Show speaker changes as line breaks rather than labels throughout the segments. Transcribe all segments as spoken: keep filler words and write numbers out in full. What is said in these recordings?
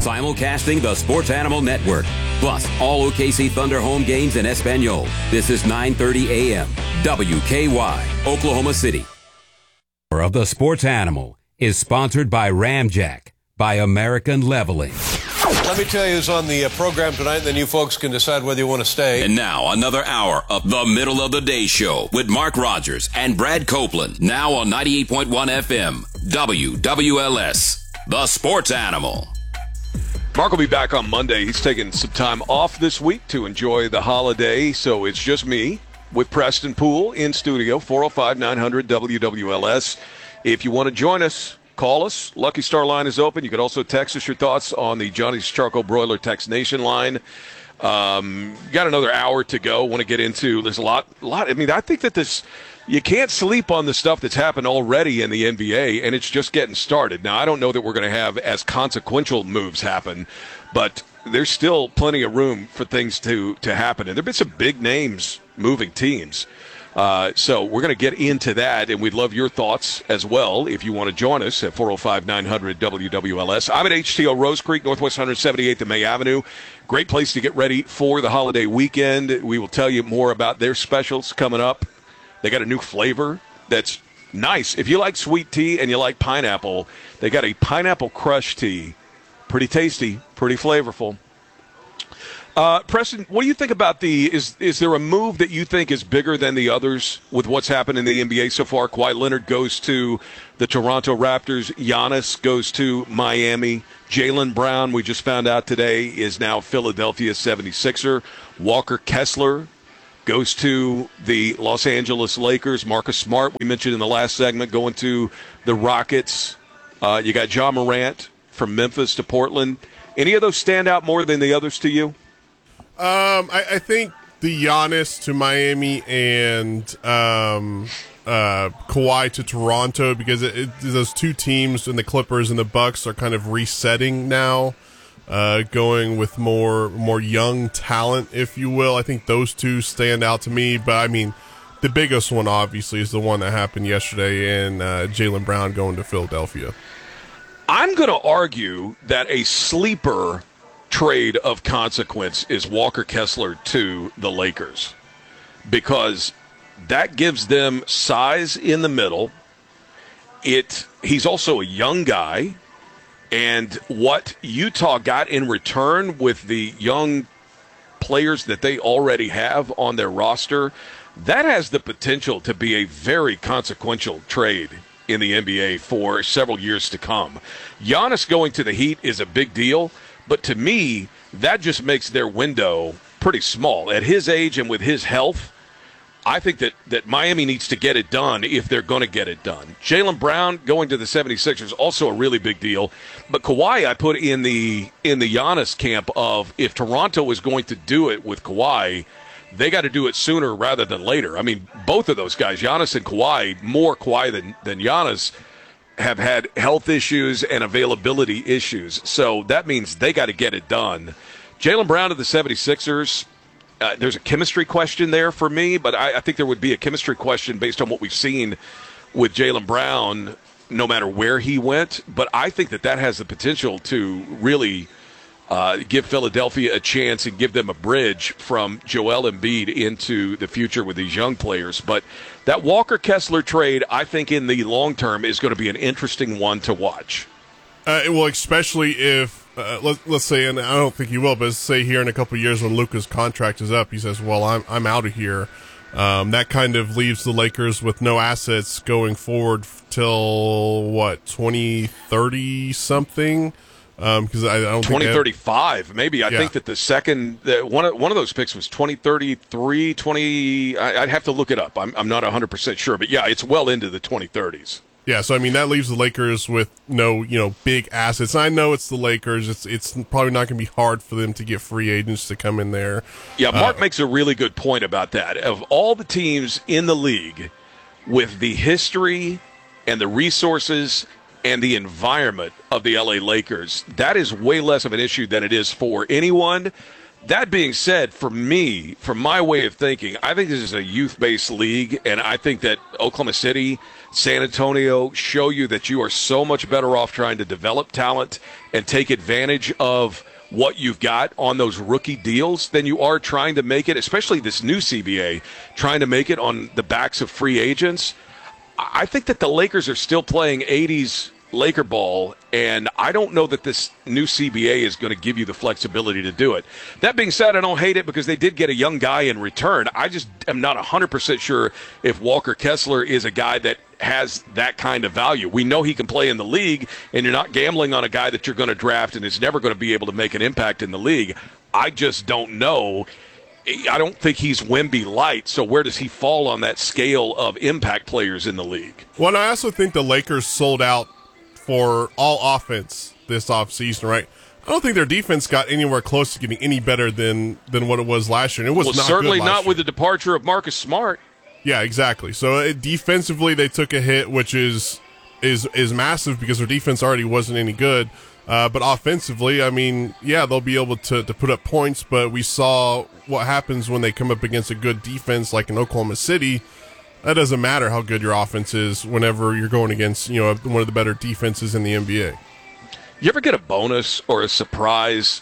Simulcasting the Sports Animal Network. Plus, all O K C Thunder home games in Espanol. This is nine thirty a.m. W K Y, Oklahoma City. Of the Sports Animal is sponsored by Ramjack, by American Leveling.
Let me tell you who's on the uh, program tonight, and then you folks can decide whether you want to stay.
And now, another hour of the Middle of the Day Show with Mark Rogers and Brad Copeland. Now on ninety-eight point one F M, W W L S, the Sports Animal.
Mark will be back on Monday. He's taking some time off this week to enjoy the holiday, so it's just me with Preston Poole in studio, four oh five, nine hundred W W L S. If you want to join us, call us. Lucky Star line is open. You can also text us your thoughts on the Johnny's Charcoal Broiler Text Nation line. Um, got another hour to go. Want to get into, there's a lot, a lot. I mean, I think that this, you can't sleep on the stuff that's happened already in the N B A, and it's just getting started. Now, I don't know that we're going to have as consequential moves happen, but there's still plenty of room for things to, to happen. And there have been some big names moving teams. Uh, so we're going to get into that, and we'd love your thoughts as well if you want to join us at four oh five, nine hundred W W L S. I'm at H T O Rose Creek, Northwest one seventy-eighth and May Avenue. Great place to get ready for the holiday weekend. We will tell you more about their specials coming up. They got a new flavor that's nice. If you like sweet tea and you like pineapple, they got a pineapple crush tea. Pretty tasty, pretty flavorful. Uh, Preston, what do you think about the, is is there a move that you think is bigger than the others with what's happened in the N B A so far? Kawhi Leonard goes to the Toronto Raptors. Giannis goes to Miami. Jaylen Brown, we just found out today, is now Philadelphia seventy-sixer. Walker Kessler goes to the Los Angeles Lakers. Marcus Smart, we mentioned in the last segment, going to the Rockets. Uh, you got Ja Morant from Memphis to Portland. Any of those stand out more than the others to you?
Um, I, I think the Giannis to Miami and um, uh, Kawhi to Toronto, because it, it, those two teams and the Clippers and the Bucks are kind of resetting now, uh, going with more more young talent, if you will. I think those two stand out to me, but I mean, the biggest one obviously is the one that happened yesterday, and uh, Jaylen Brown going to Philadelphia.
I'm going to argue that a sleeper trade of consequence is Walker Kessler to the Lakers, because that gives them size in the middle. It he's also a young guy, and what Utah got in return with the young players that they already have on their roster, that has the potential to be a very consequential trade in the N B A for several years to come. Giannis going to the Heat is a big deal, but to me, that just makes their window pretty small. At his age and with his health, I think that, that Miami needs to get it done if they're going to get it done. Jaylen Brown going to the seventy-sixers, also a really big deal. But Kawhi, I put in the in the Giannis camp of, if Toronto is going to do it with Kawhi, they got to do it sooner rather than later. I mean, both of those guys, Giannis and Kawhi, more Kawhi than, than Giannis, have had health issues and availability issues. So that means they got to get it done. Jaylen Brown to the seventy-sixers, uh, there's a chemistry question there for me, but I, I think there would be a chemistry question based on what we've seen with Jaylen Brown no matter where he went. But I think that that has the potential to really uh, give Philadelphia a chance and give them a bridge from Joel Embiid into the future with these young players. But that Walker Kessler trade, I think in the long term, is going to be an interesting one to watch.
Uh, well, especially if, uh, let, let's say, and I don't think he will, but let's say here in a couple of years when Luka's contract is up, he says, well, I'm I'm out of here. Um, that kind of leaves the Lakers with no assets going forward till, what, twenty thirty something? Because um, I, I don't
twenty thirty-five,
think
maybe. I
yeah.
think that the second, the, one, of, one of those picks was twenty thirty-three, twenty, I, I'd have to look it up. I'm, I'm not one hundred percent sure. But, yeah, it's well into the twenty thirties.
Yeah, so, I mean, that leaves the Lakers with no, you know, big assets. And I know it's the Lakers. It's it's probably not going to be hard for them to get free agents to come in there.
Yeah, Mark
uh, makes
makes a really good point about that. Of all the teams in the league with the history and the resources and the environment of the L A Lakers, that is way less of an issue than it is for anyone. That being said, for me, from my way of thinking, I think this is a youth-based league, and I think that Oklahoma City San Antonio show you that you are so much better off trying to develop talent and take advantage of what you've got on those rookie deals than you are trying to make it, especially this new C B A, trying to make it on the backs of free agents. I think that the Lakers are still playing eighties Laker ball, and I don't know that this new C B A is going to give you the flexibility to do it. That being said, I don't hate it because they did get a young guy in return. I just am not one hundred percent sure if Walker Kessler is a guy that has that kind of value. We know he can play in the league, and you're not gambling on a guy that you're going to draft and is never going to be able to make an impact in the league. I just don't know. I don't think he's Wemby light, so where does he fall on that scale of impact players in the league?
Well, and I also think the Lakers sold out for all offense this offseason, right? I don't think their defense got anywhere close to getting any better than, than what it was last year. And it was
well,
not
certainly
good last
not
year.
with the departure of Marcus Smart.
Yeah, exactly. So uh, defensively, they took a hit, which is is is massive because their defense already wasn't any good. Uh, but offensively, I mean, yeah, they'll be able to, to put up points, but we saw what happens when they come up against a good defense like in Oklahoma City. That doesn't matter how good your offense is whenever you're going against, you know, one of the better defenses in the N B A.
You ever get a bonus or a surprise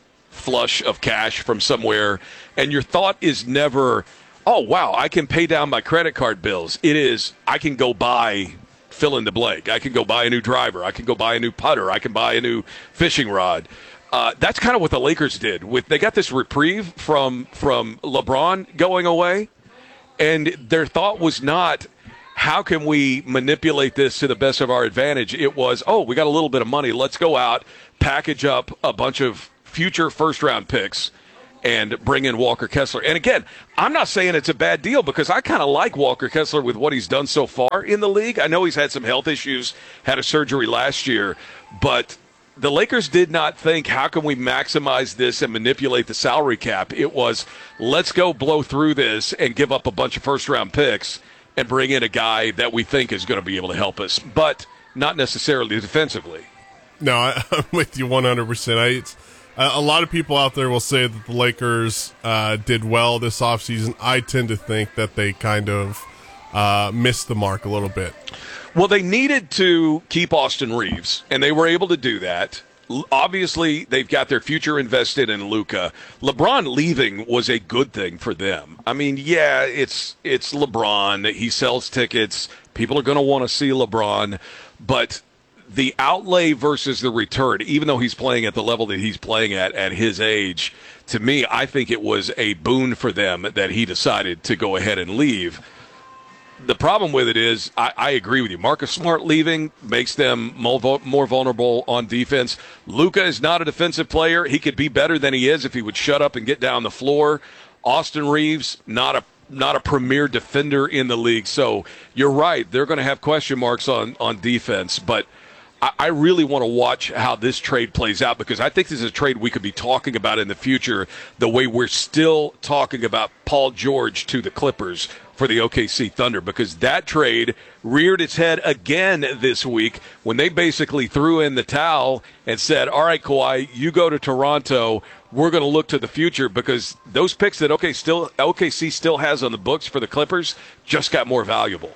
flush of cash from somewhere, and your thought is never, oh, wow, I can pay down my credit card bills. It is, I can go buy fill in the blank. I can go buy a new driver. I can go buy a new putter. I can buy a new fishing rod. Uh, that's kind of what the Lakers did. With They got this reprieve from from LeBron going away, and their thought was not, how can we manipulate this to the best of our advantage? It was, oh, we got a little bit of money. Let's go out, package up a bunch of future first-round picks, and bring in Walker Kessler. And again, I'm not saying it's a bad deal because I kind of like Walker Kessler with what he's done so far in the league. I know he's had some health issues, had a surgery last year, but the Lakers did not think, how can we maximize this and manipulate the salary cap? It was, let's go blow through this and give up a bunch of first-round picks and bring in a guy that we think is going to be able to help us, but not necessarily defensively.
No, I, I'm with you one hundred percent. I, it's, uh, a lot of people out there will say that the Lakers uh, did well this offseason. I tend to think that they kind of uh, missed the mark a little bit.
Well, they needed to keep Austin Reeves, and they were able to do that. Obviously, they've got their future invested in Luka. LeBron leaving was a good thing for them. I mean, yeah, it's it's LeBron. He sells tickets. People are going to want to see LeBron. But the outlay versus the return, even though he's playing at the level that he's playing at at his age, to me, I think it was a boon for them that he decided to go ahead and leave. The problem with it is, I, I agree with you. Marcus Smart leaving makes them more, more vulnerable on defense. Luka is not a defensive player. He could be better than he is if he would shut up and get down the floor. Austin Reeves, not a not a premier defender in the league. So you're right. They're going to have question marks on, on defense. But I, I really want to watch how this trade plays out because I think this is a trade we could be talking about in the future the way we're still talking about Paul George to the Clippers for the O K C Thunder, because that trade reared its head again this week when they basically threw in the towel and said, all right, Kawhi, you go to Toronto. We're going to look to the future because those picks that O K C still, O K C still has on the books for the Clippers just got more valuable.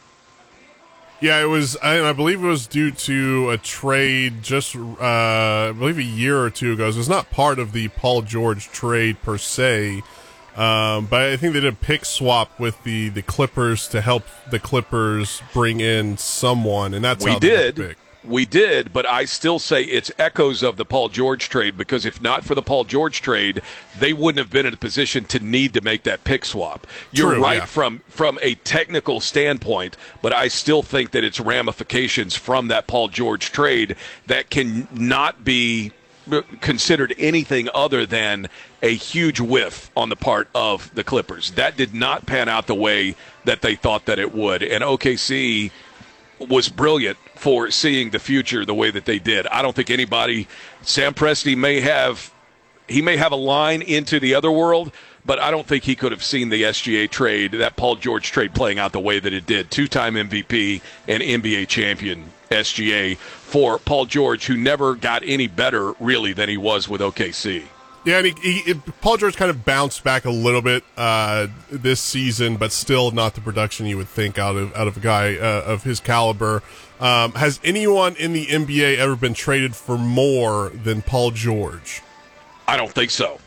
Yeah, it was, I, I believe it was due to a trade just, uh, I believe a year or two ago. So it's not part of the Paul George trade per se. Um, but I think they did a pick swap with the, the Clippers to help the Clippers bring in someone, and that's
we
how they
did.
got picked.
We did, but I still say it's echoes of the Paul George trade because if not for the Paul George trade, they wouldn't have been in a position to need to make that pick swap. You're
True,
right
yeah.
from from a technical standpoint, but I still think that it's ramifications from that Paul George trade that can not be considered anything other than a huge whiff on the part of the Clippers. That did not pan out the way that they thought that it would, and O K C was brilliant for seeing the future the way that they did. I don't think anybody, Sam Presti may have, he may have a line into the other world, but I don't think he could have seen the S G A trade, that Paul George trade playing out the way that it did. Two-time M V P and N B A champion S G A for Paul George, who never got any better, really, than he was with O K C.
Yeah, and he, he, Paul George kind of bounced back a little bit uh, this season, but still not the production you would think out of out of a guy uh, of his caliber. Um, has anyone in the N B A ever been traded for more than Paul George?
I don't think so.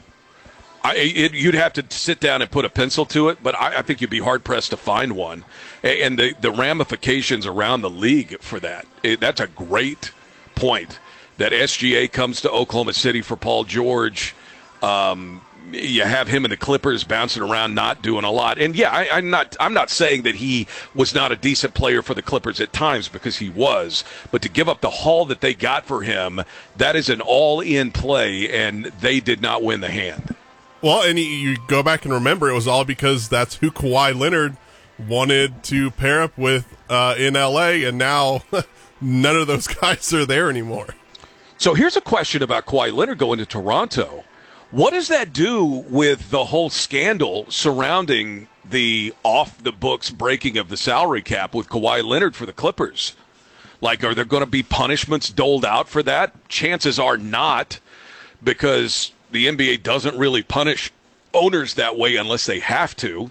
I, it, you'd have to sit down and put a pencil to it, but I, I think you'd be hard-pressed to find one. And the, the ramifications around the league for that, it, that's a great point, that S G A comes to Oklahoma City for Paul George. Um, you have him and the Clippers bouncing around, not doing a lot. And yeah, I, I'm not I'm not saying that he was not a decent player for the Clippers at times, because he was. But to give up the haul that they got for him, that is an all-in play, and they did not win the hand.
Well, and you go back and remember, it was all because that's who Kawhi Leonard wanted to pair up with uh, in L A, and now none of those guys are there anymore.
So here's a question about Kawhi Leonard going to Toronto. What does that do with the whole scandal surrounding the off-the-books breaking of the salary cap with Kawhi Leonard for the Clippers? Like, are there going to be punishments doled out for that? Chances are not, because the N B A doesn't really punish owners that way unless they have to,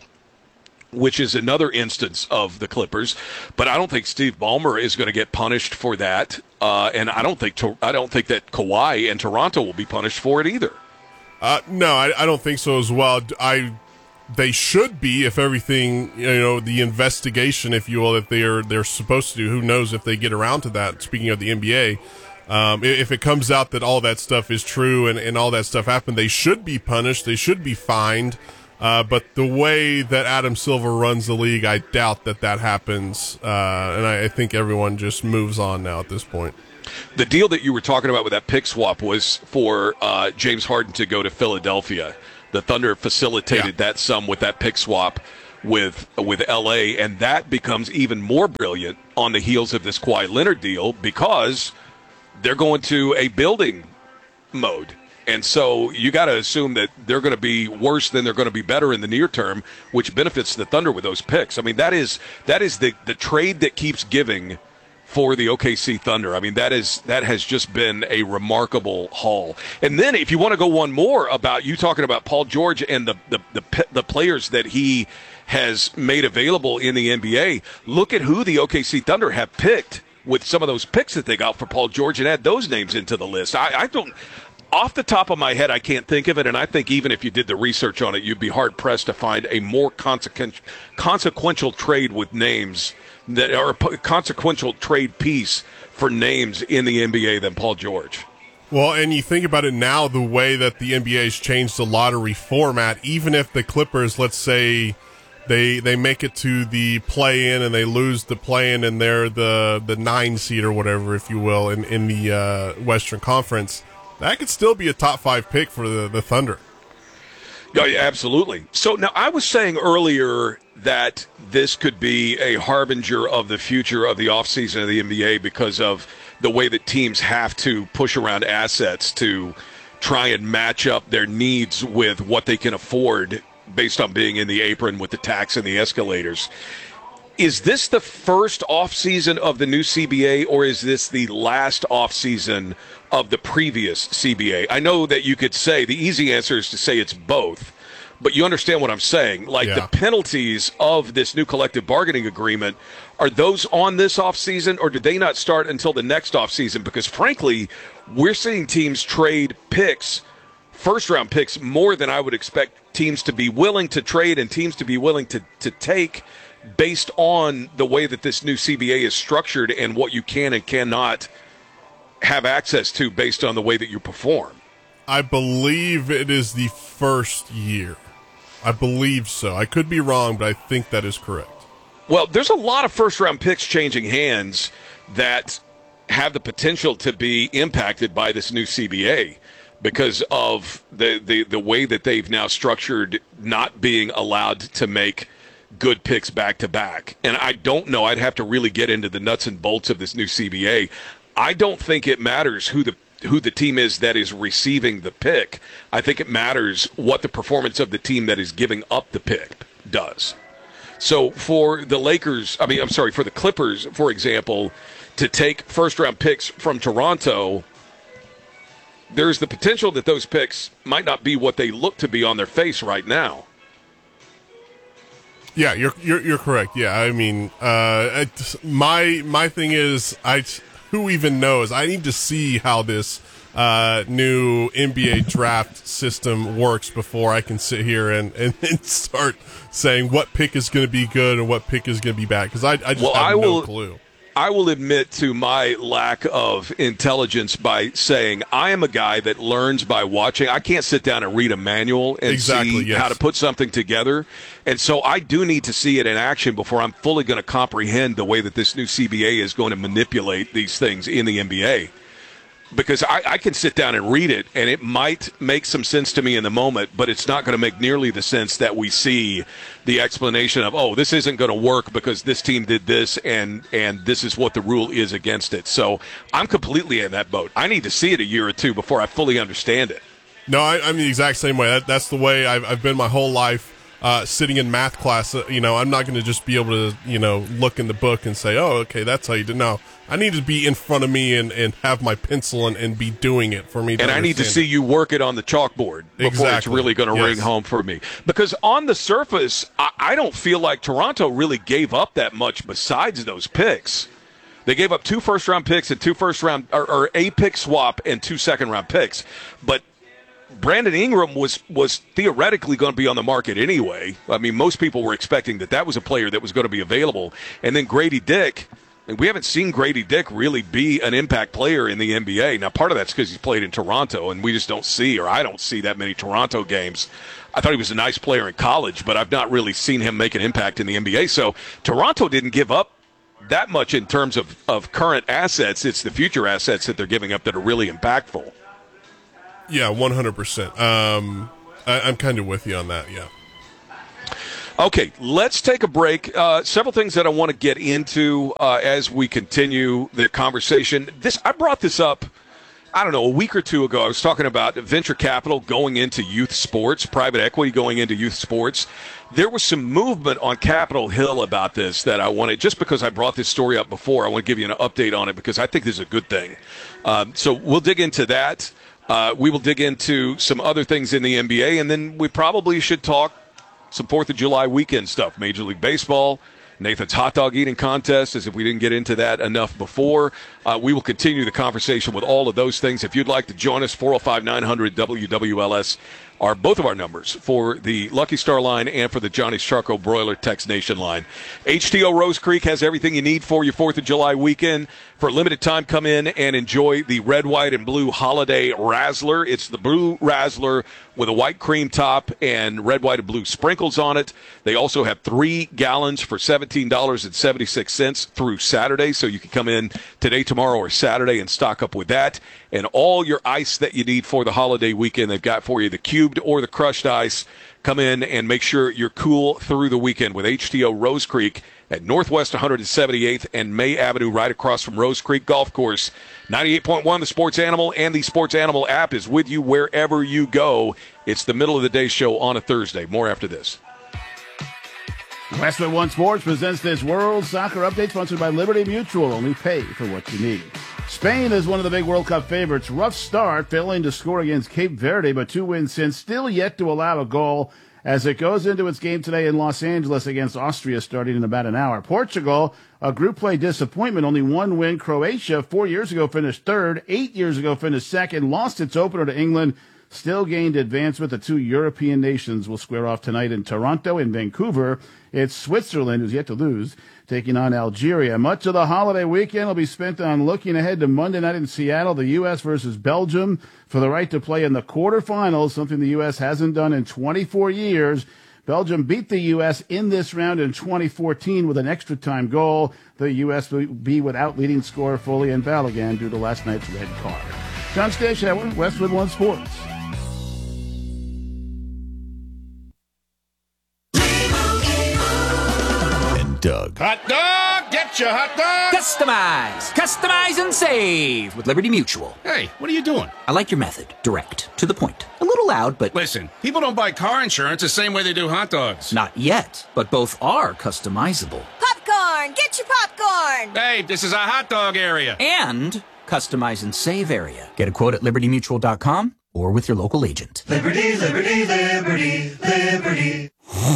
which is another instance of the Clippers. But I don't think Steve Ballmer is going to get punished for that, uh, and I don't think I don't think that Kawhi and Toronto will be punished for it either.
Uh, no, I, I don't think so as well. I they should be, if everything, you know, the investigation, if you will, that they are they're supposed to do. Who knows if they get around to that? Speaking of the N B A, um, if it comes out that all that stuff is true and, and all that stuff happened, they should be punished. They should be fined. Uh, but the way that Adam Silver runs the league, I doubt that that happens. Uh, and I, I think everyone just moves on now at this point.
The deal that you were talking about with that pick swap was for uh, James Harden to go to Philadelphia. The Thunder facilitated yeah. that sum with that pick swap with with L A, and that becomes even more brilliant on the heels of this Kawhi Leonard deal, because they're going to a building mode. And so you got to assume that they're going to be worse than they're going to be better in the near term, which benefits the Thunder with those picks. I mean, that is that is the, the trade that keeps giving for the O K C Thunder. I mean, that is that has just been a remarkable haul. And then if you want to go one more about you talking about Paul George and the the the, the players that he has made available in the N B A, look at who the O K C Thunder have picked with some of those picks that they got for Paul George, and add those names into the list. I, I don't, off the top of my head, I can't think of it, and I think even if you did the research on it, you'd be hard-pressed to find a more consequential, consequential trade with names that are a consequential trade piece for names in the N B A than Paul George.
Well, and you think about it now, the way that the N B A has changed the lottery format, even if the Clippers, let's say, they they make it to the play-in and they lose the play-in and they're the, the nine seed or whatever, if you will, in, in the uh, Western Conference, that could still be a top five pick for the, the Thunder.
Oh, yeah, absolutely. So now I was saying earlier that this could be a harbinger of the future of the offseason of the N B A because of the way that teams have to push around assets to try and match up their needs with what they can afford based on being in the apron with the tax and the escalators. Is this the first offseason of the new C B A, or is this the last offseason of the previous C B A? I know that you could say, the easy answer is to say it's both, but you understand what I'm saying. Like, yeah. The penalties of this new collective bargaining agreement, are those on this offseason, or do they not start until the next offseason? Because, frankly, we're seeing teams trade picks, first-round picks, more than I would expect teams to be willing to trade and teams to be willing to, to take based on the way that this new C B A is structured and what you can and cannot have access to based on the way that you perform.
I believe it is the first year. I believe so. I could be wrong, but I think that is correct.
Well, there's a lot of first-round picks changing hands that have the potential to be impacted by this new C B A because of the, the, the way that they've now structured not being allowed to make good picks back-to-back. And I don't know. I'd have to really get into the nuts and bolts of this new C B A. I don't think it matters who the who the team is that is receiving the pick. I think it matters what the performance of the team that is giving up the pick does. So for the Lakers, I mean, I'm sorry, for the Clippers, for example, to take first-round picks from Toronto, there's the potential that those picks might not be what they look to be on their face right now.
Yeah, you're you're you're correct. Yeah, I mean, uh, it, my my thing is, I who even knows? I need to see how this uh, new N B A draft system works before I can sit here and, and, and start saying what pick is going to be good and what pick is going to be bad, because I, I just
well,
have
I
no
will,
clue.
I will admit to my lack of intelligence by saying I am a guy that learns by watching. I can't sit down and read a manual and
exactly,
see
yes.
how to put something together. And so I do need to see it in action before I'm fully going to comprehend the way that this new C B A is going to manipulate these things in the N B A. Because I, I can sit down and read it, and it might make some sense to me in the moment, but it's not going to make nearly the sense that we see the explanation of, oh, this isn't going to work because this team did this, and, and this is what the rule is against it. So I'm completely in that boat. I need to see it a year or two before I fully understand it.
No, I, I'm the exact same way. That, that's the way I've, I've been my whole life. Uh, sitting in math class, uh, you know, I'm not going to just be able to, you know, look in the book and say, oh, okay, that's how you do. No, I need to be in front of me and, and have my pencil and, and be doing it for me to
And I need to see
it.
you work it on the chalkboard before
exactly.
it's really going to
yes.
ring home for me. Because on the surface, I, I don't feel like Toronto really gave up that much besides those picks. They gave up two first-round picks and two first-round, or, or a pick swap and two second-round picks. But Brandon Ingram was was theoretically going to be on the market anyway. I mean, most people were expecting that that was a player that was going to be available. And then Grady Dick, and we haven't seen Grady Dick really be an impact player in the N B A. Now, part of that's because he's played in Toronto, and we just don't see, or I don't see that many Toronto games. I thought he was a nice player in college, but I've not really seen him make an impact in the N B A. So Toronto didn't give up that much in terms of, of current assets. It's the future assets that they're giving up that are really impactful.
Yeah, one hundred percent. Um, I, I'm kind of with you on that, yeah.
Okay, let's take a break. Uh, several things that I want to get into uh, as we continue the conversation. This I brought this up, I don't know, a week or two ago. I was talking about venture capital going into youth sports, private equity going into youth sports. There was some movement on Capitol Hill about this that I wanted, just because I brought this story up before, I want to give you an update on it because I think this is a good thing. Um, so we'll dig into that. Uh, we will dig into some other things in the N B A, and then we probably should talk some fourth of July weekend stuff. Major League Baseball, Nathan's hot dog eating contest, as if we didn't get into that enough before. Uh, we will continue the conversation with all of those things. If you'd like to join us, four oh five, nine hundred W W L S are both of our numbers for the Lucky Star line and for the Johnny's Charcoal Broiler Text Nation line. H T O Rose Creek has everything you need for your fourth of July weekend. For a limited time, come in and enjoy the red, white, and blue holiday Razzler. It's the blue Razzler with a white cream top and red, white, and blue sprinkles on it. They also have three gallons for seventeen dollars and seventy-six cents through Saturday, so you can come in today, tomorrow, or Saturday and stock up with that. And all your ice that you need for the holiday weekend, they've got for you the cubed or the crushed ice. Come in and make sure you're cool through the weekend with H T O Rose Creek at Northwest one hundred seventy-eighth and May Avenue, right across from Rose Creek Golf Course. ninety-eight point one, the Sports Animal, and the Sports Animal app is with you wherever you go. It's the middle of the day show on a Thursday. More after this.
Westwood One Sports presents this World Soccer Update, sponsored by Liberty Mutual. Only pay for what you need. Spain is one of the big World Cup favorites. Rough start, failing to score against Cape Verde, but two wins since, still yet to allow a goal as it goes into its game today in Los Angeles against Austria, starting in about an hour. Portugal, a group play disappointment, only one win. Croatia, four years ago finished third, eight years ago finished second, lost its opener to England, still gained advancement. The two European nations will square off tonight in Toronto. In Vancouver, it's Switzerland, who's yet to lose, taking on Algeria. Much of the holiday weekend will be spent on looking ahead to Monday night in Seattle, the U S versus Belgium, for the right to play in the quarterfinals, something the U S hasn't done in twenty-four years. Belgium beat the U S in this round in twenty fourteen with an extra time goal. The U S will be without leading scorer Foley and Balogun due to last night's red card. John Station, Westwood One Sports.
Doug.
Hot dog! Get your hot dog!
Customize! Customize and save with Liberty Mutual.
Hey, what are you doing?
I like your method. Direct. To the point. A little loud, but...
Listen, people don't buy car insurance the same way they do hot dogs.
Not yet, but both are customizable.
Popcorn! Get your popcorn!
Hey, this is a hot dog area.
And customize and save area. Get a quote at liberty mutual dot com or with your local agent.
Liberty, liberty, liberty, liberty.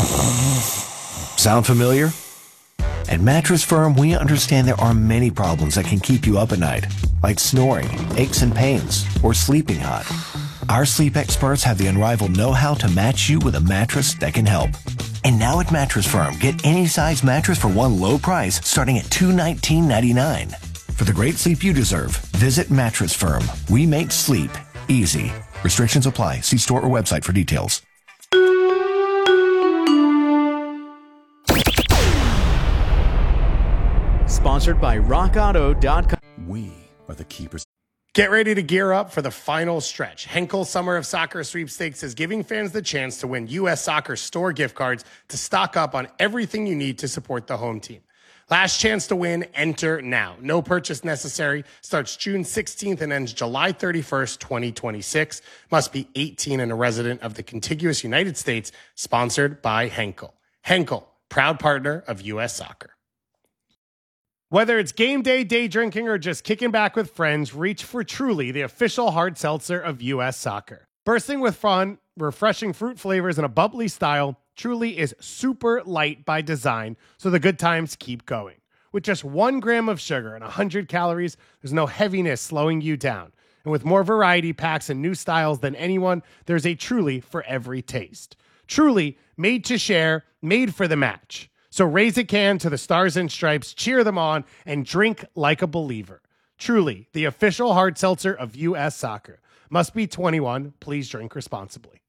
Sound familiar? At Mattress Firm, we understand there are many problems that can keep you up at night, like snoring, aches and pains, or sleeping hot. Our sleep experts have the unrivaled know-how to match you with a mattress that can help. And now at Mattress Firm, get any size mattress for one low price starting at two hundred nineteen dollars and ninety-nine cents. For the great sleep you deserve, visit Mattress Firm. We make sleep easy. Restrictions apply. See store or website for details.
Sponsored by rock auto dot com.
We are the keepers.
Get ready to gear up for the final stretch. Henkel Summer of Soccer Sweepstakes is giving fans the chance to win U S Soccer store gift cards to stock up on everything you need to support the home team. Last chance to win, enter now. No purchase necessary. Starts June sixteenth and ends July thirty-first, twenty twenty-six. Must be eighteen and a resident of the contiguous United States. Sponsored by Henkel. Henkel, proud partner of U S Soccer. Whether it's game day, day drinking, or just kicking back with friends, reach for Truly, the official hard seltzer of U S Soccer. Bursting with fun, refreshing fruit flavors, and a bubbly style, Truly is super light by design, so the good times keep going. With just one gram of sugar and one hundred calories, there's no heaviness slowing you down. And with more variety packs and new styles than anyone, there's a Truly for every taste. Truly, made to share, made for the match. So raise a can to the Stars and Stripes, cheer them on, and drink like a believer. Truly, the official hard seltzer of U S Soccer. Must be twenty-one. Please drink responsibly.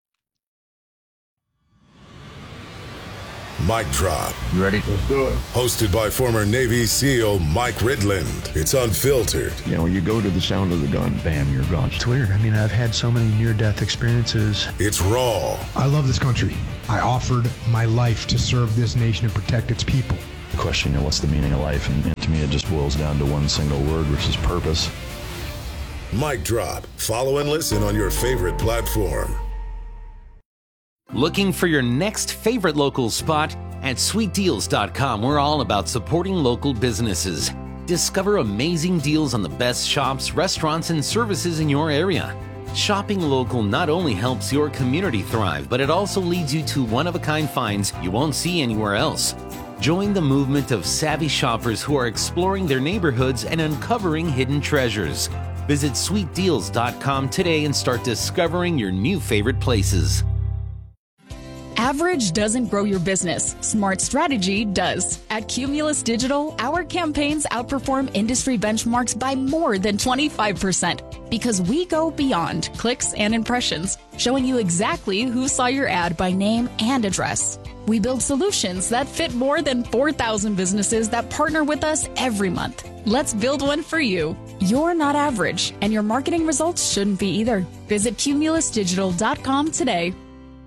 Mic Drop.
You ready? Let's do it.
Hosted by former Navy SEAL Mike Ridland. It's unfiltered.
You know, you go to the sound of the gun, bam, you're gone.
It's weird. I mean, I've had so many near-death experiences.
It's raw.
I love this country. I offered my life to serve this nation and protect its people.
The question, you know, what's the meaning of life? And, and to me, it just boils down to one single word, which is purpose.
Mic Drop. Follow and listen on your favorite platform.
Looking for your next favorite local spot? At sweet deals dot com, we're all about supporting local businesses. Discover amazing deals on the best shops, restaurants, and services in your area. Shopping local not only helps your community thrive, but it also leads you to one-of-a-kind finds you won't see anywhere else. Join the movement of savvy shoppers who are exploring their neighborhoods and uncovering hidden treasures. Visit sweet deals dot com today and start discovering your new favorite places.
Average doesn't grow your business. Smart strategy does. At Cumulus Digital, our campaigns outperform industry benchmarks by more than twenty-five percent because we go beyond clicks and impressions, showing you exactly who saw your ad by name and address. We build solutions that fit more than four thousand businesses that partner with us every month. Let's build one for you. You're not average, and your marketing results shouldn't be either. Visit cumulus digital dot com today.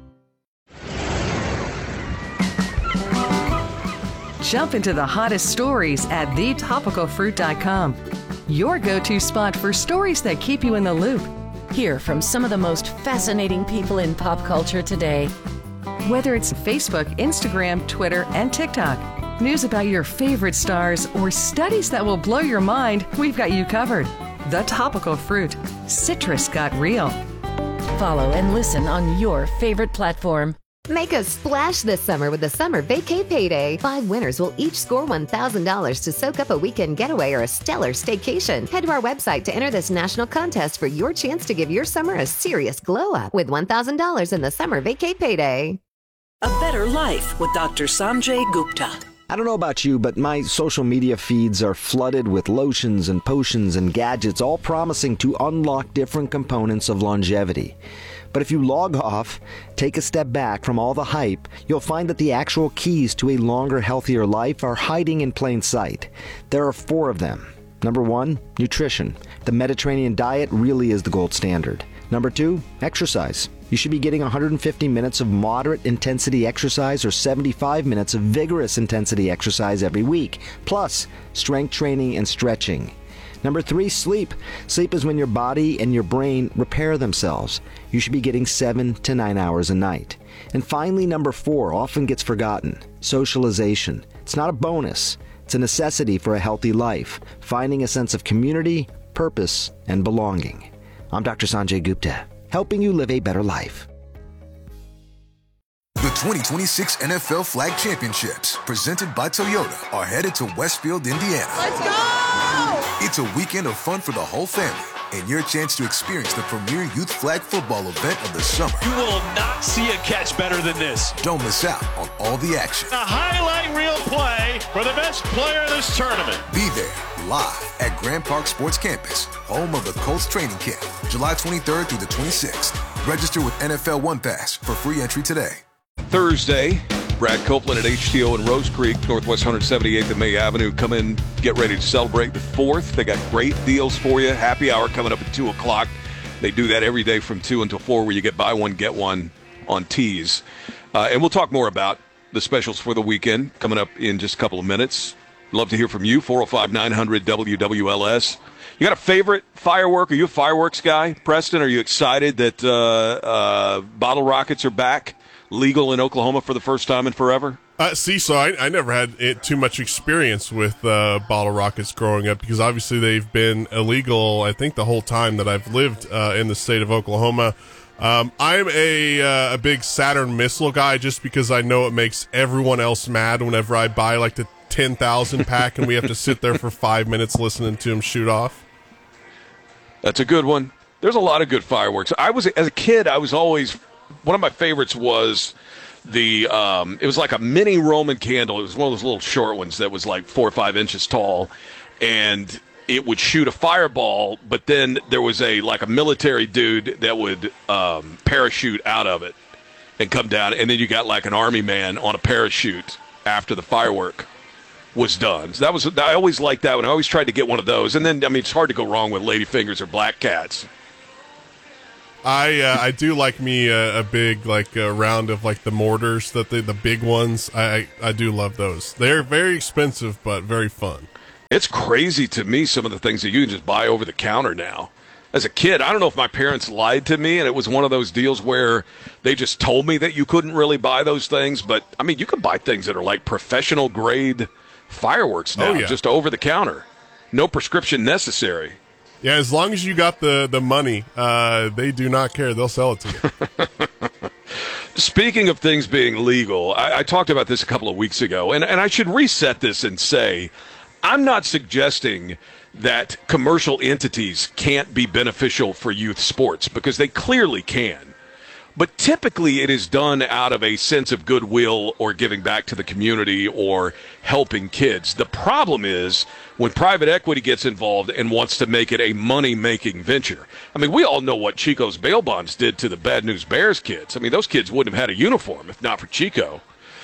Jump into the hottest stories at the topical fruit dot com. Your go-to spot for stories that keep you in the loop.
Hear from some of the most fascinating people in pop culture today.
Whether it's Facebook, Instagram, Twitter, and TikTok, news about your favorite stars, or studies that will blow your mind, we've got you covered. The Topical Fruit. Citrus got real.
Follow and listen on your favorite platform.
Make a splash this summer with the Summer Vacay Payday. Five winners will each score one thousand dollars to soak up a weekend getaway or a stellar staycation. Head to our website to enter this national contest for your chance to give your summer a serious glow-up with one thousand dollars in the Summer Vacay Payday.
A better life with Doctor Sanjay Gupta.
I don't know about you, but my social media feeds are flooded with lotions and potions and gadgets, all promising to unlock different components of longevity. But if you log off, take a step back from all the hype, you'll find that the actual keys to a longer, healthier life are hiding in plain sight. There are four of them. Number one, nutrition. The Mediterranean diet really is the gold standard. Number two, exercise. You should be getting one hundred fifty minutes of moderate intensity exercise or seventy-five minutes of vigorous intensity exercise every week, plus strength training and stretching. Number three, sleep. Sleep is when your body and your brain repair themselves. You should be getting seven to nine hours a night. And finally, number four, often gets forgotten, socialization. It's not a bonus. It's a necessity for a healthy life. Finding a sense of community, purpose and belonging. I'm Doctor Sanjay Gupta, helping you live a better life.
The twenty twenty-six N F L Flag Championships, presented by Toyota, are headed to Westfield, Indiana.
Let's go!
It's a weekend of fun for the whole family and your chance to experience the premier youth flag football event of the summer.
You will not see a catch better than this.
Don't miss out on all the action.
A highlight reel play for the best player in this tournament.
Be there live at Grand Park Sports Campus, home of the Colts training camp, July twenty-third through the twenty-sixth. Register with N F L One Pass for free entry today.
Thursday, Brad Copeland at H T O in Rose Creek, Northwest one seventy-eighth and May Avenue. Come in, get ready to celebrate the fourth. They got great deals for you. Happy hour coming up at two o'clock. They do that every day from two until four, where you get buy one, get one on teas. Uh, and we'll talk more about the specials for the weekend coming up in just a couple of minutes. Love to hear from you, four oh five, nine hundred W W L S. You got a favorite firework? Are you a fireworks guy? Preston, are you excited that uh, uh, bottle rockets are back? Legal in Oklahoma for the first time in forever?
Uh, see, so I, I never had it, too much experience with uh, bottle rockets growing up, because obviously they've been illegal, I think, the whole time that I've lived uh, in the state of Oklahoma. Um, I'm a, uh, a big Saturn missile guy, just because I know it makes everyone else mad whenever I buy like the ten thousand pack and we have to sit there for five minutes listening to them shoot off.
That's a good one. There's a lot of good fireworks. I was, as a kid, I was always... One of my favorites was the, um, it was like a mini Roman candle. It was one of those little short ones that was like four or five inches tall. And it would shoot a fireball, but then there was a, like a military dude that would um, parachute out of it and come down. And then you got like an army man on a parachute after the firework was done. So that was, I always liked that one. I always tried to get one of those. And then, I mean, it's hard to go wrong with ladyfingers or black cats.
I uh, I do like me a, a big like a round of like the mortars, that the the big ones. I, I I do love those. They're very expensive but very fun.
It's crazy to me, some of the things that you can just buy over the counter now. As a kid, I don't know if my parents lied to me and it was one of those deals where they just told me that you couldn't really buy those things. But I mean, you can buy things that are like professional grade fireworks now,
oh, yeah.
just over the counter, no prescription necessary.
Yeah, as long as you got the, the money, uh, they do not care. They'll sell it to you.
Speaking of things being legal, I, I talked about this a couple of weeks ago, and, and I should reset this and say I'm not suggesting that commercial entities can't be beneficial for youth sports, because they clearly can. But typically it is done out of a sense of goodwill or giving back to the community or helping kids. The problem is when private equity gets involved and wants to make it a money-making venture. I mean, we all know what Chico's bail bonds did to the Bad News Bears kids. I mean, those kids wouldn't have had a uniform if not for Chico.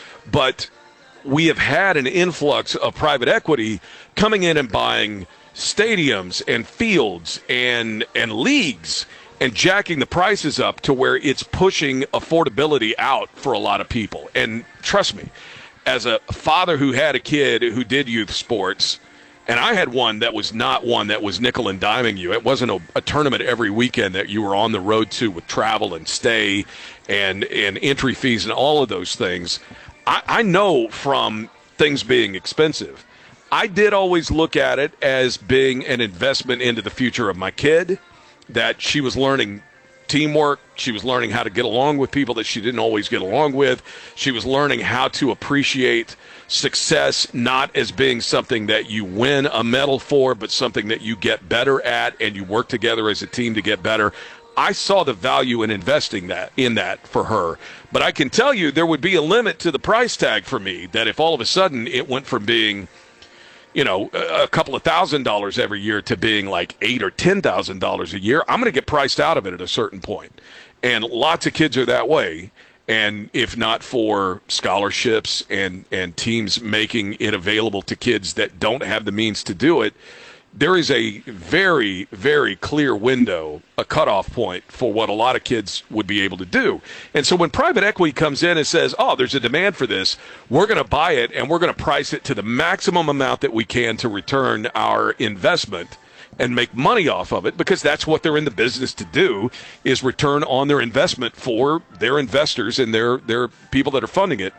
But we have had an influx of private equity coming in and buying stadiums and fields and and leagues and jacking the prices up to where it's pushing affordability out for a lot of people. And trust me, as a father who had a kid who did youth sports, and I had one that was not one that was nickel and diming you. It wasn't a, a tournament every weekend that you were on the road to with travel and stay and, and entry fees and all of those things. I, I know from things being expensive, I did always look at it as being an investment into the future of my kid, that she was learning teamwork. She was learning how to get along with people that she didn't always get along with. She was learning how to appreciate success not as being something that you win a medal for, but something that you get better at and you work together as a team to get better. I saw the value in investing that in that for her. But I can tell you there would be a limit to the price tag for me, that if all of a sudden it went from being, you know, a couple of thousand dollars every year to being like eight or ten thousand dollars a year, I'm going to get priced out of it at a certain point. And lots of kids are that way. And if not for scholarships and, and teams making it available to kids that don't have the means to do it, there is a very, very clear window, a cutoff point for what a lot of kids would be able to do. And so when private equity comes in and says, oh, there's a demand for this, we're going to buy it and we're going to price it to the maximum amount that we can to return our investment and make money off of it, because that's what they're in the business to do, is return on their investment for their investors and their, their people that are funding it.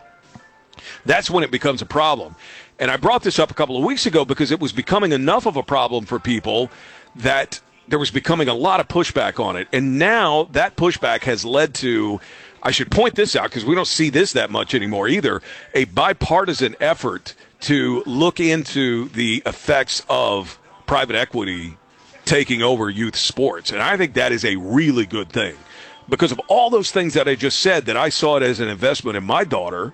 That's when it becomes a problem. And I brought this up a couple of weeks ago because it was becoming enough of a problem for people that there was becoming a lot of pushback on it. And now that pushback has led to, I should point this out because we don't see this that much anymore either, a bipartisan effort to look into the effects of private equity taking over youth sports. And I think that is a really good thing because of all those things that I just said, that I saw it as an investment in my daughter.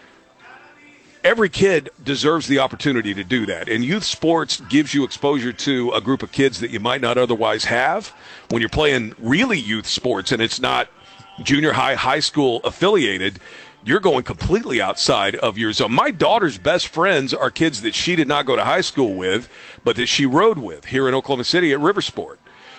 Every kid deserves the opportunity to do that. And youth sports gives you exposure to a group of kids that you might not otherwise have. When you're playing really youth sports and it's not junior high, high school affiliated, you're going completely outside of your zone. My daughter's best friends are kids that she did not go to high school with, but that she rode with here in Oklahoma City at Riversport.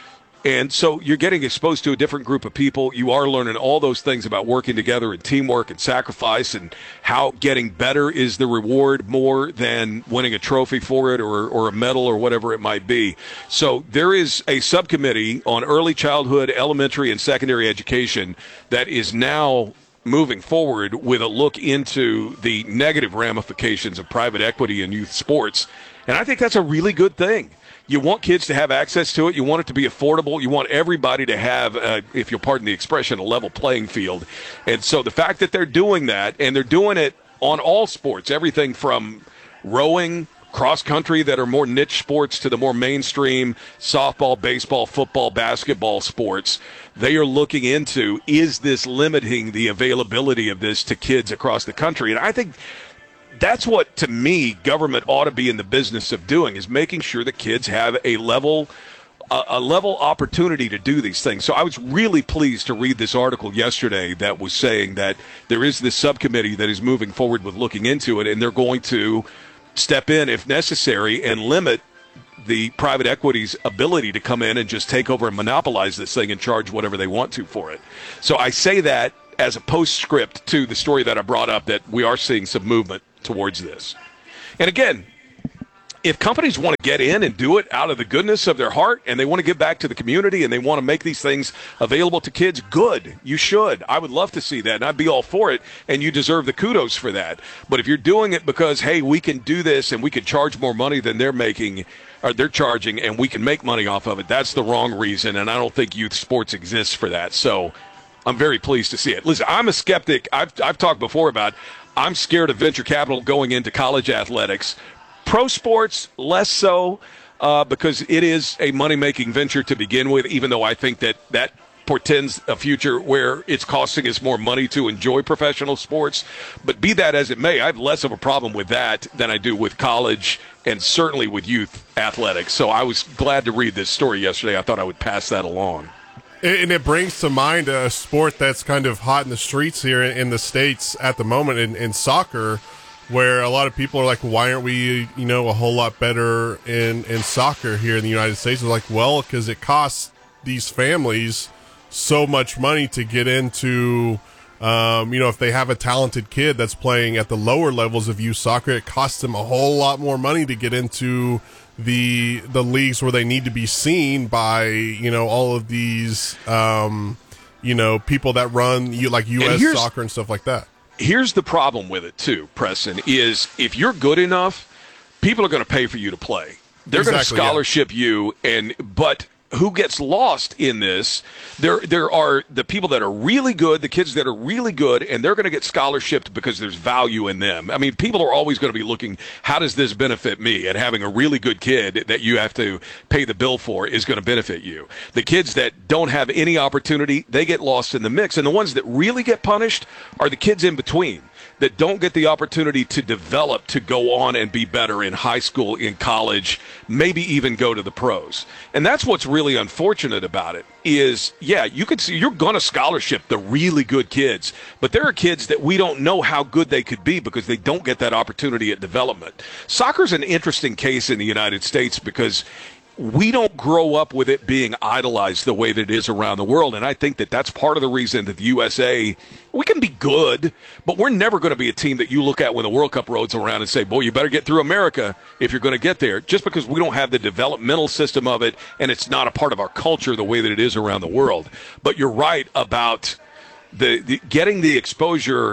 And so you're getting exposed to a different group of people. You are learning all those things about working together and teamwork and sacrifice and how getting better is the reward more than winning a trophy for it or, or a medal or whatever it might be. So there is a subcommittee on early childhood, elementary, and secondary education that is now moving forward with a look into the negative ramifications of private equity in youth sports. And I think that's a really good thing. You want kids to have access to it. You want it to be affordable. You want everybody to have, uh, if you'll pardon the expression, a level playing field. And so the fact that they're doing that, and they're doing it on all sports, everything from rowing, cross country that are more niche sports to the more mainstream softball, baseball, football, basketball sports, they are looking into, is this limiting the availability of this to kids across the country? And I think that's what, to me, government ought to be in the business of doing, is making sure that kids have a level a, a level opportunity to do these things. So I was really pleased to read this article yesterday that was saying that there is this subcommittee that is moving forward with looking into it, and they're going to step in if necessary and limit the private equity's ability to come in and just take over and monopolize this thing and charge whatever they want to for it. So I say that as a postscript to the story that I brought up, that we are seeing some movement towards this. And again, if companies want to get in and do it out of the goodness of their heart and they want to give back to the community and they want to make these things available to kids, good. You should. I would love to see that, and I'd be all for it, and you deserve the kudos for that. But if you're doing it because, hey, we can do this and we can charge more money than they're making or they're charging and we can make money off of it, that's the wrong reason, and I don't think youth sports exists for that. So I'm very pleased to see it. Listen, I'm a skeptic. I've, I've talked before about I'm scared of venture capital going into college athletics. Pro sports, less so, uh, because it is a money-making venture to begin with, even though I think that that portends a future where it's costing us more money to enjoy professional sports. But be that as it may, I have less of a problem with that than I do with college and certainly with youth athletics. So I was glad to read this story yesterday. I thought I would pass that along.
And it brings to mind a sport that's kind of hot in the streets here in the States at the moment in, in soccer, where a lot of people are like, why aren't we, you know, a whole lot better in, in soccer here in the United States? It's like, well, because it costs these families so much money to get into, um, you know, if they have a talented kid that's playing at the lower levels of youth soccer, it costs them a whole lot more money to get into the the leagues where they need to be seen by, you know, all of these, um, you know, people that run you like U S soccer and stuff like that.
Here's the problem with it, too, Preston, is if you're good enough, people are going to pay for you to play. They're exactly, going to scholarship yeah. you, and but who gets lost in this? There there are the people that are really good, the kids that are really good, and they're going to get scholarshiped because there's value in them. I mean, people are always going to be looking, how does this benefit me? And having a really good kid that you have to pay the bill for is going to benefit you. The kids that don't have any opportunity, they get lost in the mix. And the ones that really get punished are the kids in between, that don't get the opportunity to develop, to go on and be better in high school, in college, maybe even go to the pros. And that's what's really unfortunate about it is, yeah, you could see you're going to scholarship the really good kids, but there are kids that we don't know how good they could be because they don't get that opportunity at development. Soccer's an interesting case in the United States because we don't grow up with it being idolized the way that it is around the world. And I think that that's part of the reason that the U S A, we can be good, but we're never going to be a team that you look at when the World Cup rolls around and say, boy, you better get through America if you're going to get there, just because we don't have the developmental system of it and it's not a part of our culture the way that it is around the world. But you're right about the, the getting the exposure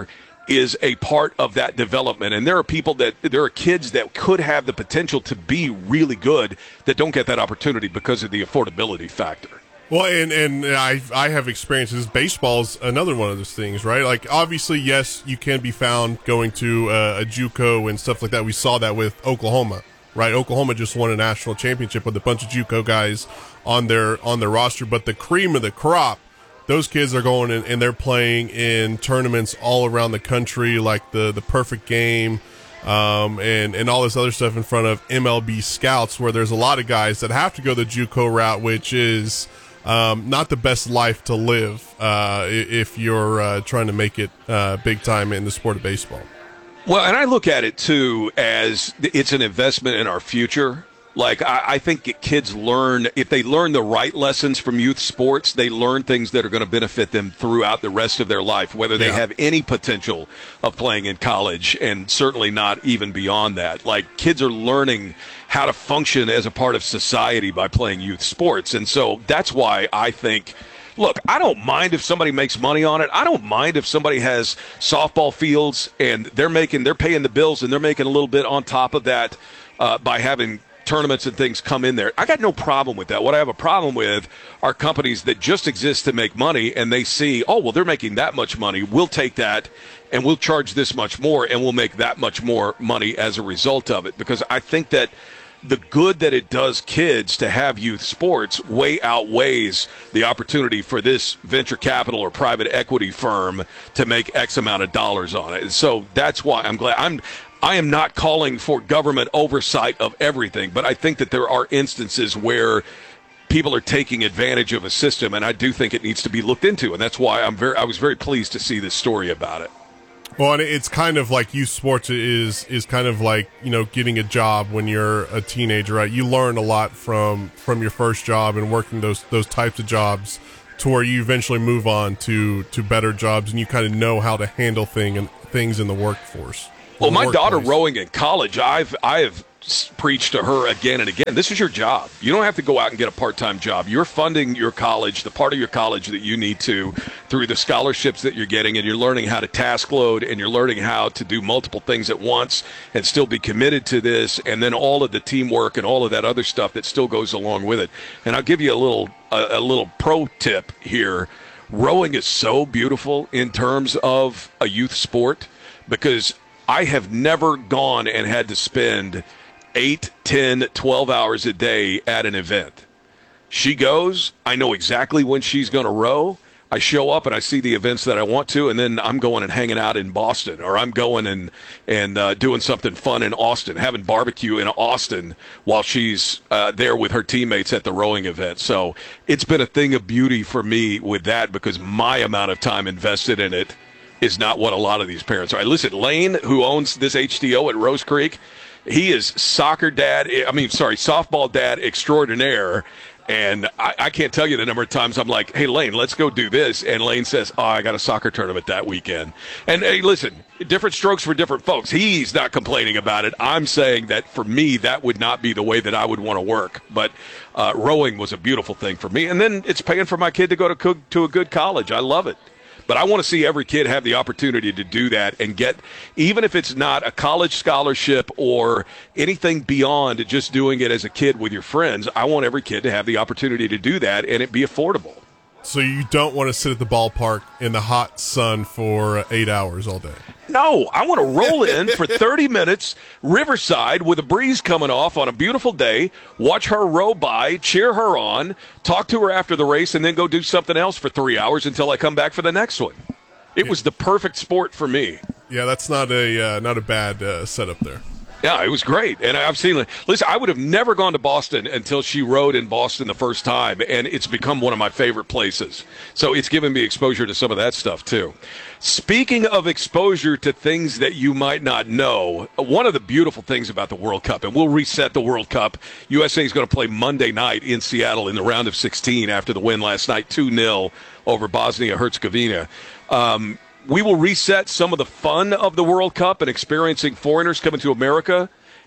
is a part of that development. And there are people that, there are kids that could have the potential to be really good that don't get that opportunity because of the affordability factor.
Well, and, and I I have experiences. Baseball's another one of those things, right? Like, obviously, yes, you can be found going to uh, a JUCO and stuff like that. We saw that with Oklahoma, right? Oklahoma just won a national championship with a bunch of JUCO guys on their on their roster. But the cream of the crop, those kids are going in, and they're playing in tournaments all around the country, like the, the Perfect Game, um, and, and all this other stuff in front of M L B scouts, where there's a lot of guys that have to go the JUCO route, which is um, not the best life to live uh, if you're uh, trying to make it uh, big time in the sport of baseball.
Well, and I look at it, too, as it's an investment in our future. Like, I, I think kids learn, if they learn the right lessons from youth sports, they learn things that are going to benefit them throughout the rest of their life, whether they yeah. have any potential of playing in college, and certainly not even beyond that. Like, kids are learning how to function as a part of society by playing youth sports. And so that's why I think, look, I don't mind if somebody makes money on it. I don't mind if somebody has softball fields and they're making, they're paying the bills and they're making a little bit on top of that uh, by having tournaments and things come in there. I got no problem with that. What I have a problem with are companies that just exist to make money, and they see, oh, well, they're making that much money. We'll take that, and we'll charge this much more, and we'll make that much more money as a result of it. Because I think that the good that it does kids to have youth sports way outweighs the opportunity for this venture capital or private equity firm to make X amount of dollars on it. And so that's why I'm glad. I'm I am not calling for government oversight of everything, but I think that there are instances where people are taking advantage of a system, and I do think it needs to be looked into, and that's why I'm very I was very pleased to see this story about it.
Well, and it's kind of like youth sports is is kind of like, you know, getting a job when you're a teenager, right? You learn a lot from from your first job and working those those types of jobs to where you eventually move on to to better jobs, and you kind of know how to handle thing and things in the workforce.
Well, my daughter rowing in college, I've I've preached to her again and again, this is your job. You don't have to go out and get a part-time job. You're funding your college, the part of your college that you need to, through the scholarships that you're getting, and you're learning how to task load, and you're learning how to do multiple things at once and still be committed to this, and then all of the teamwork and all of that other stuff that still goes along with it. And I'll give you a little a, a little pro tip here. Rowing is so beautiful in terms of a youth sport, because I have never gone and had to spend eight, ten, twelve hours a day at an event. She goes, I know exactly when she's going to row. I show up and I see the events that I want to, and then I'm going and hanging out in Boston, or I'm going and, and uh, doing something fun in Austin, having barbecue in Austin while she's uh, there with her teammates at the rowing event. So it's been a thing of beauty for me with that, because my amount of time invested in it is not what a lot of these parents are. Listen, Lane, who owns this H D O at Rose Creek, he is soccer dad, I mean, sorry, softball dad extraordinaire, and I, I can't tell you the number of times I'm like, hey, Lane, let's go do this, and Lane says, oh, I got a soccer tournament that weekend. And, hey, listen, different strokes for different folks. He's not complaining about it. I'm saying that for me, that would not be the way that I would want to work. But uh, rowing was a beautiful thing for me, and then it's paying for my kid to go to, cook, to a good college. I love it. But I want to see every kid have the opportunity to do that and get, even if it's not a college scholarship or anything beyond just doing it as a kid with your friends, I want every kid to have the opportunity to do that and it be affordable.
So you don't want to sit at the ballpark in the hot sun for eight hours all day?
No, I want to roll in for thirty minutes, Riverside, with a breeze coming off on a beautiful day, watch her row by, cheer her on, talk to her after the race, and then go do something else for three hours until I come back for the next one. It was the perfect sport for me.
Yeah, that's not a uh, not a bad uh, setup there.
Yeah, it was great. And I've seen, listen, I would have never gone to Boston until she rode in Boston the first time, and it's become one of my favorite places. So it's given me exposure to some of that stuff, too. Speaking of exposure to things that you might not know, one of the beautiful things about the World Cup, and we'll reset the World Cup, U S A is going to play Monday night in Seattle in the round of sixteen after the win last night, two nil over Bosnia-Herzegovina. Um, we will reset some of the fun of the World Cup and experiencing foreigners coming to America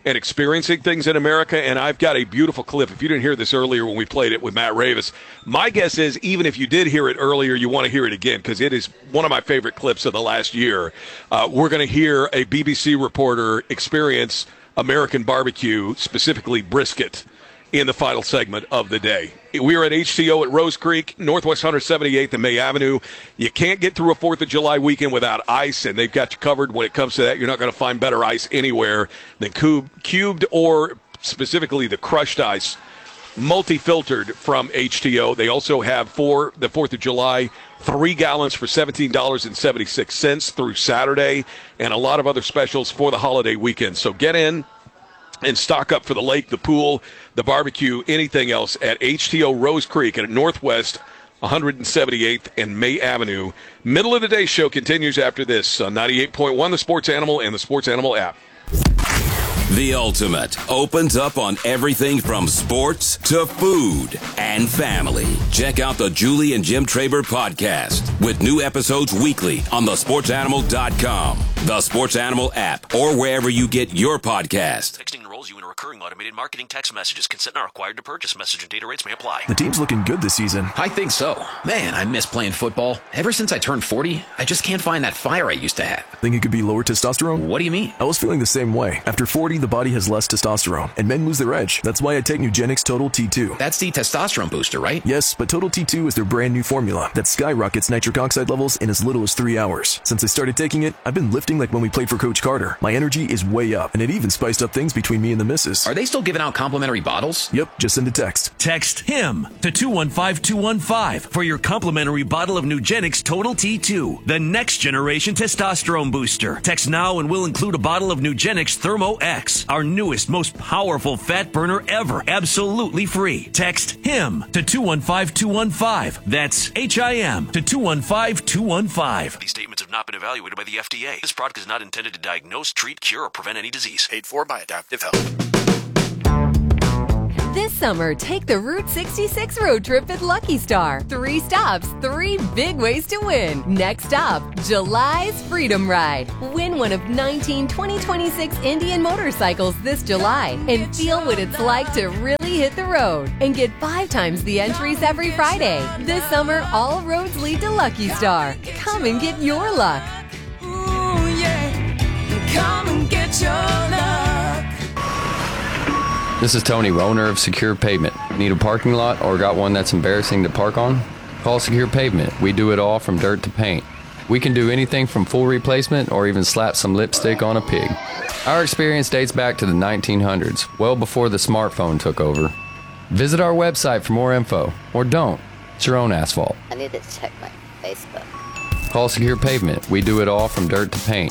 and experiencing things in America. And I've got a beautiful clip. If you didn't hear this earlier when we played it with Matt Ravis, my guess is even if you did hear it earlier, you want to hear it again because it is one of my favorite clips of the last year. Uh, we're going to hear a B B C reporter experience American barbecue, specifically brisket, in the final segment of the day. We are at H T O at Rose Creek, Northwest one seventy-eighth and May Avenue. You can't get through a fourth of July weekend without ice, and they've got you covered when it comes to that. You're not going to find better ice anywhere than cube, cubed or specifically the crushed ice, multi-filtered from H T O. They also have for the fourth of July, three gallons for seventeen dollars and seventy-six cents through Saturday, and a lot of other specials for the holiday weekend. So get in and stock up for the lake, the pool, the barbecue, anything else at H T O Rose Creek at Northwest one seventy-eighth and May Avenue. Middle of the day show continues after this on ninety-eight point one The Sports Animal and the Sports Animal app.
The Ultimate opens up on everything from sports to food and family. Check out the Julie and Jim Traber podcast with new episodes weekly on the sports animal dot com, the Sports Animal app, or wherever you get your podcast.
Texting enrolls you in a recurring automated marketing text messages. Consent not required to purchase. Message and data rates may apply.
The team's looking good this season.
I think so. Man, I miss playing football. Ever since I turned forty, I just can't find that fire I used to have.
Think it could be lower testosterone?
What do you mean?
I was feeling the same way. After forty, the body has less testosterone, and men lose their edge. That's why I take Nugenix Total T two.
That's the testosterone booster, right?
Yes, but Total T two is their brand new formula that skyrockets nitric oxide levels in as little as three hours. Since I started taking it, I've been lifting like when we played for Coach Carter. My energy is way up, and it even spiced up things between me and the missus.
Are they still giving out complimentary bottles?
Yep, just send a text.
Text HIM to two one five two one five for your complimentary bottle of Nugenix Total T two, the next generation testosterone booster. Text now and we'll include a bottle of Nugenix Thermo X, our newest, most powerful fat burner ever, absolutely free. Text HIM to two one five two one five. That's H I M to two one five two one five.
These statements have not been evaluated by the F D A. This product is not intended to diagnose, treat, cure, or prevent any disease. Paid for by Adaptive Health.
This summer, take the Route sixty-six road trip at Lucky Star. Three stops, three big ways to win. Next stop, July's Freedom Ride. Win one of nineteen twenty twenty-six Indian motorcycles this July and feel what it's like to really hit the road. And get five times the entries every Friday. This summer, all roads lead to Lucky Star. Come and get your luck.
Ooh, yeah. Come and get your luck.
This is Tony, owner of Secure Pavement. Need a parking lot or got one that's embarrassing to park on? Call Secure Pavement. We do it all from dirt to paint. We can do anything from full replacement or even slap some lipstick on a pig. Our experience dates back to the nineteen hundreds, well before the smartphone took over. Visit our website for more info, or don't. It's your own asphalt.
I need to check my Facebook.
Call Secure Pavement. We do it all from dirt to paint.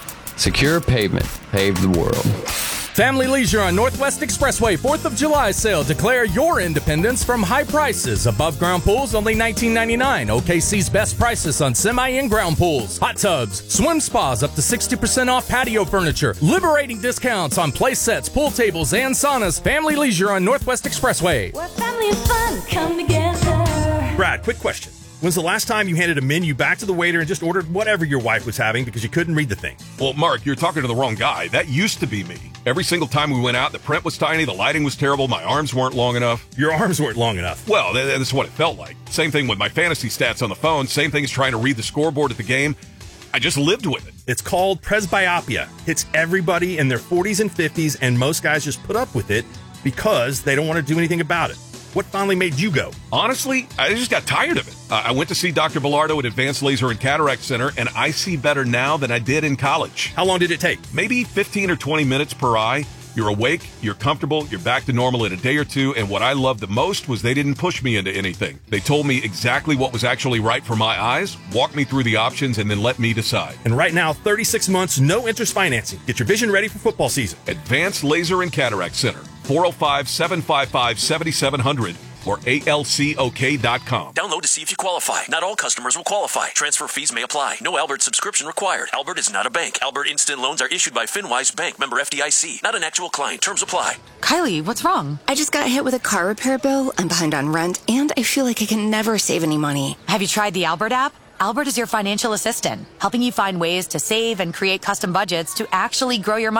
Secure Pavement. Pave the world.
Family Leisure on Northwest Expressway fourth of July sale. Declare your independence from high prices. Above ground pools only nineteen ninety-nine. O K C's best prices on semi and ground pools. Hot tubs, swim spas up to sixty percent off patio furniture. Liberating discounts on play sets, pool tables, and saunas. Family Leisure on Northwest Expressway.
Where family and fun come together.
Brad, quick question. When's the last time you handed a menu back to the waiter and just ordered whatever your wife was having because you couldn't read the thing?
Well, Mark, you're talking to the wrong guy. That used to be me. Every single time we went out, the print was tiny, the lighting was terrible, my arms weren't long enough.
Your arms weren't long enough?
Well, that's what it felt like. Same thing with my fantasy stats on the phone. Same thing as trying to read the scoreboard at the game. I just lived with it.
It's called presbyopia. Hits everybody in their forties and fifties, and most guys just put up with it because they don't want to do anything about it. What finally made you go?
Honestly, I just got tired of it. Uh, I went to see Doctor Bilardo at Advanced Laser and Cataract Center, and I see better now than I did in college.
How long did it take?
Maybe fifteen or twenty minutes per eye. You're awake, you're comfortable, you're back to normal in a day or two, and what I loved the most was they didn't push me into anything. They told me exactly what was actually right for my eyes, walked me through the options, and then let me decide.
And right now, thirty-six months, no interest financing. Get your vision ready for football season.
Advanced Laser and Cataract Center, four oh five, seven five five, seven seven zero zero. Or A L C O K dot com.
Download to see if you qualify. Not all customers will qualify. Transfer fees may apply. No Albert subscription required. Albert is not a bank. Albert Instant Loans are issued by FinWise Bank, member F D I C. Not an actual client. Terms apply.
Kylie, what's wrong? I just got hit with a car repair bill. I'm behind on rent, and I feel like I can never save any money.
Have you tried the Albert app? Albert is your financial assistant, helping you find ways to save and create custom budgets to actually grow your money. Plus,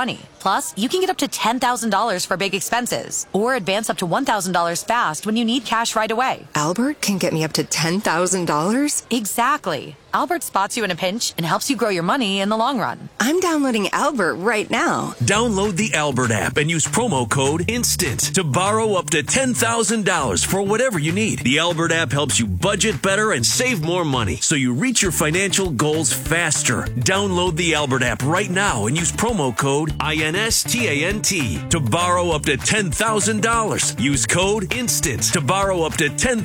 Plus, you can get up to ten thousand dollars for big expenses or advance up to one thousand dollars fast when you need cash right away.
Albert can get me up to ten thousand dollars?
Exactly. Albert spots you in a pinch and helps you grow your money in the long run.
I'm downloading Albert right now.
Download the Albert app and use promo code INSTANT to borrow up to ten thousand dollars for whatever you need. The Albert app helps you budget better and save more money so you reach your financial goals faster. Download the Albert app right now and use promo code INSTANT to borrow up to ten thousand dollars. Use code INSTANT to borrow up to ten